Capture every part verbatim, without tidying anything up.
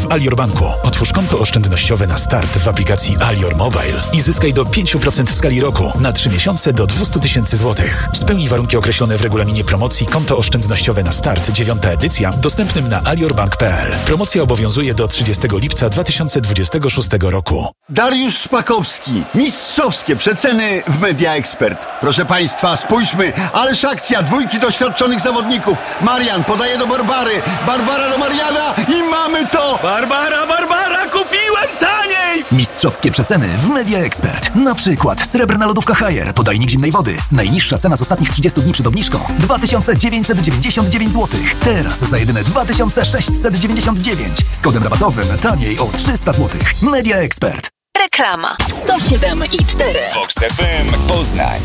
w Alior Banku. Otwórz konto oszczędnościowe na start w aplikacji Alior Mobile i zyskaj do pięć procent w skali roku na trzy miesiące do dwieście tysięcy złotych. Spełnij warunki określone w regulaminie promocji Konto oszczędnościowe na start, dziewiąta edycja, dostępnym na aliorbank kropka p l. Promocja obowiązuje do trzydziestego lipca dwa tysiące dwudziestego szóstego roku. Dariusz Szpakowski. Mistrzowskie przeceny w Media Expert. Proszę Państwa, spójrzmy, ależ akcja, dwójki doświadczonych zawodników. Marian podaje do Barbary, Barbara do Mariana i mamy to! Barbara, Barbara, kupiłem taniej! Mistrzowskie przeceny w Media Expert. Na przykład srebrna lodówka Haier, podajnik zimnej wody. Najniższa cena z ostatnich trzydziestu dni przed obniżką dwa tysiące dziewięćset dziewięćdziesiąt dziewięć złotych. Teraz za jedyne dwa tysiące sześćset dziewięćdziesiąt dziewięć. Z kodem rabatowym taniej o trzysta złotych. Media Expert. Reklama sto siedem i cztery. Vox F M Poznań.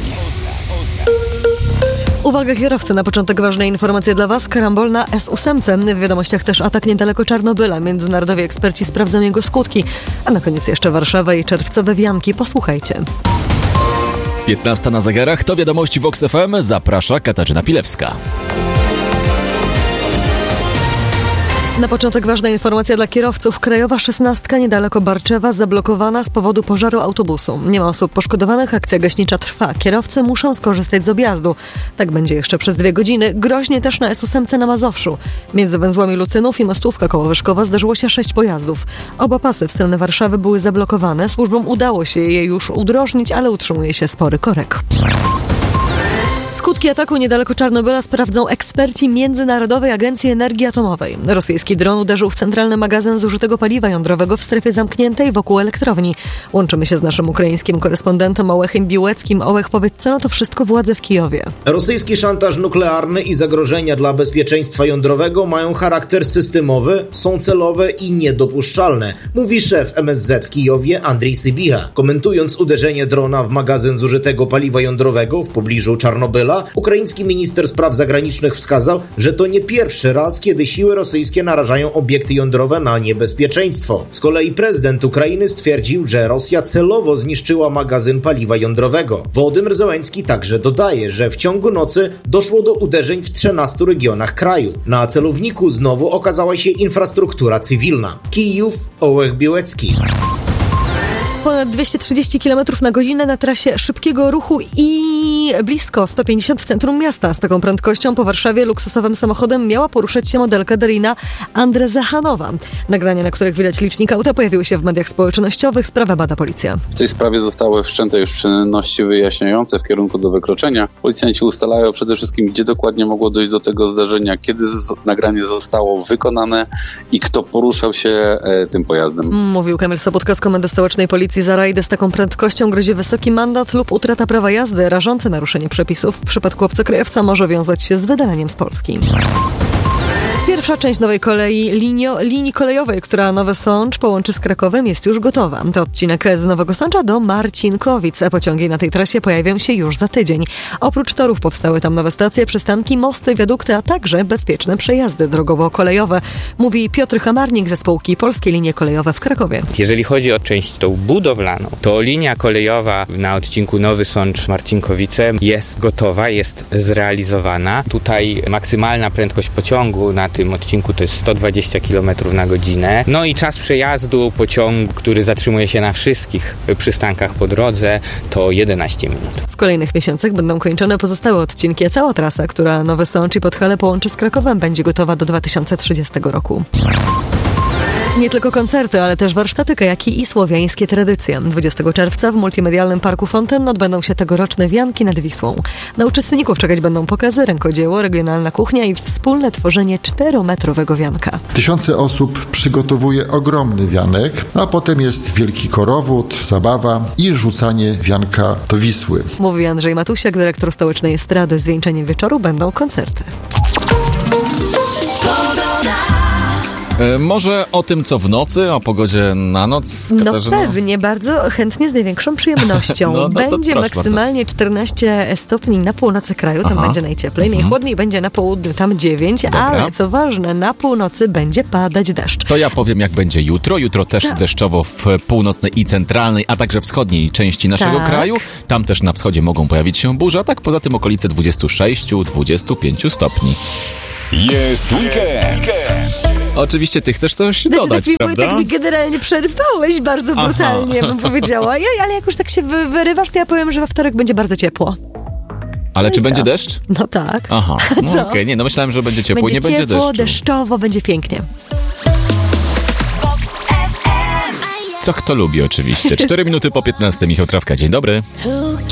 Uwaga kierowcy, na początek ważna informacja dla Was. Karambol na S osiem. W wiadomościach też atak niedaleko Czarnobyla. Międzynarodowi eksperci sprawdzą jego skutki. A na koniec jeszcze Warszawa i czerwcowe wianki. Posłuchajcie. piętnasta na zegarach, to wiadomości Vox F M. Zaprasza Katarzyna Pilewska. Na początek ważna informacja dla kierowców. Krajowa szesnastka niedaleko Barczewa zablokowana z powodu pożaru autobusu. Nie ma osób poszkodowanych, akcja gaśnicza trwa. Kierowcy muszą skorzystać z objazdu. Tak będzie jeszcze przez dwie godziny. Groźnie też na S osiem na Mazowszu. Między węzłami Lucynów i Mostówka koło Wyszkowa zdarzyło się sześć pojazdów. Oba pasy w stronę Warszawy były zablokowane. Służbom udało się je już udrożnić, ale utrzymuje się spory korek. Skutki ataku niedaleko Czarnobyla sprawdzą eksperci Międzynarodowej Agencji Energii Atomowej. Rosyjski dron uderzył w centralny magazyn zużytego paliwa jądrowego w strefie zamkniętej wokół elektrowni. Łączymy się z naszym ukraińskim korespondentem Ołechem Biłeckim. Ołech, powiedz, co na to wszystko władze w Kijowie? Rosyjski szantaż nuklearny i zagrożenia dla bezpieczeństwa jądrowego mają charakter systemowy, są celowe i niedopuszczalne, mówi szef M S Z w Kijowie Andrii Sybiha. Komentując uderzenie drona w magazyn zużytego paliwa jądrowego w pobliżu Czarnobyla, ukraiński minister spraw zagranicznych wskazał, że to nie pierwszy raz, kiedy siły rosyjskie narażają obiekty jądrowe na niebezpieczeństwo. Z kolei prezydent Ukrainy stwierdził, że Rosja celowo zniszczyła magazyn paliwa jądrowego. Wołodymyr Zełenski także dodaje, że w ciągu nocy doszło do uderzeń w trzynastu regionach kraju. Na celowniku znowu okazała się infrastruktura cywilna. Kijów, Ołech Biłecki. Ponad dwieście trzydzieści kilometrów na godzinę na trasie szybkiego ruchu i blisko sto pięćdziesiąt w centrum miasta. Z taką prędkością po Warszawie luksusowym samochodem miała poruszać się modelka Darina Andrezehanowa. Nagrania, na których widać licznik auta, pojawiły się w mediach społecznościowych. Sprawę bada policja. W tej sprawie zostały wszczęte już czynności wyjaśniające w kierunku do wykroczenia. Policjanci ustalają przede wszystkim, gdzie dokładnie mogło dojść do tego zdarzenia, kiedy z- nagranie zostało wykonane i kto poruszał się e, tym pojazdem. Mówił Kamil Sobotka z Komendy Stołecznej Policji. Za rajdę z taką prędkością grozi wysoki mandat lub utrata prawa jazdy. Rażące naruszenie przepisów w przypadku obcokrajowca może wiązać się z wydaleniem z Polski. Pierwsza część nowej kolei linio, linii kolejowej, która Nowy Sącz połączy z Krakowem, jest już gotowa. To odcinek z Nowego Sącza do Marcinkowic. Pociągi na tej trasie pojawią się już za tydzień. Oprócz torów powstały tam nowe stacje, przystanki, mosty, wiadukty, a także bezpieczne przejazdy drogowo-kolejowe. Mówi Piotr Hamarnik ze spółki Polskie Linie Kolejowe w Krakowie. Jeżeli chodzi o część tą budowlaną, to linia kolejowa na odcinku Nowy Sącz-Marcinkowice jest gotowa, jest zrealizowana. Tutaj maksymalna prędkość pociągu na tym odcinku to jest sto dwadzieścia kilometrów na godzinę. No i czas przejazdu pociągu, który zatrzymuje się na wszystkich przystankach po drodze, to jedenaście minut. W kolejnych miesiącach będą kończone pozostałe odcinki, a cała trasa, która Nowy Sącz i Podhale połączy z Krakowem, będzie gotowa do dwa tysiące trzydziestego roku. Nie tylko koncerty, ale też warsztaty kajaki i słowiańskie tradycje. dwudziestego czerwca w Multimedialnym Parku Fonten odbędą się tegoroczne wianki nad Wisłą. Na uczestników czekać będą pokazy, rękodzieło, regionalna kuchnia i wspólne tworzenie czterometrowego wianka. Tysiące osób przygotowuje ogromny wianek, a potem jest wielki korowód, zabawa i rzucanie wianka do Wisły. Mówi Andrzej Matusiak, dyrektor Stołecznej Estrady. Zwieńczeniem wieczoru będą koncerty. E, może o tym, co w nocy, o pogodzie na noc, Katarzyno? No pewnie, bardzo chętnie, z największą przyjemnością. no, no, będzie maksymalnie bardzo. czternaście stopni na północy kraju, tam Aha. będzie najcieplej. Mhm. Najchłodniej będzie na południu, tam dziewięć, Dobra. ale co ważne, na północy będzie padać deszcz. To ja powiem, jak będzie jutro. Jutro też Ta. deszczowo w północnej i centralnej, a także wschodniej części naszego tak. kraju. Tam też na wschodzie mogą pojawić się burze, a tak poza tym okolice dwadzieścia sześć do dwudziestu pięciu stopni. Jest weekend! Oczywiście ty chcesz coś Znaczy, dodać, tak mi, prawda? tak mi generalnie przerwałeś bardzo Aha. brutalnie, bym powiedziała. Ja, ale jak już tak się wy, wyrywasz, to ja powiem, że we wtorek będzie bardzo ciepło. Ale No czy i będzie co? deszcz? No tak. Aha, no Co? okej. Nie, no myślałem, że będzie ciepło. Będzie nie będzie ciepło, deszczu. deszczowo, będzie pięknie. Co kto lubi oczywiście. Cztery minuty po piętnastej. Michał Trawka, dzień dobry.